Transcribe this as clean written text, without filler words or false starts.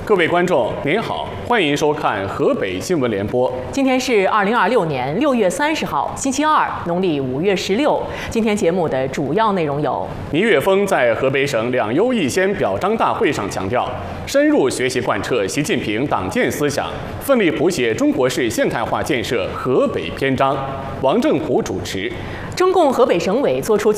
各位观众您好，欢迎收看河北新闻联播。 今天是2026年6月30号，星期二，农历5月16。今天节目的主要内容有： 倪岳峰在河北省两优一先表彰大会上强调，深入学习贯彻习近平党建思想，奋力谱写中国式现代化建设河北篇章。王正虎主持。 中共河北省委作出